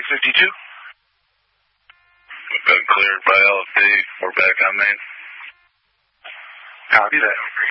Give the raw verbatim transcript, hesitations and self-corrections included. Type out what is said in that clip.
six fifty-two. We've been cleared by L F D. We're back on main. Copy that.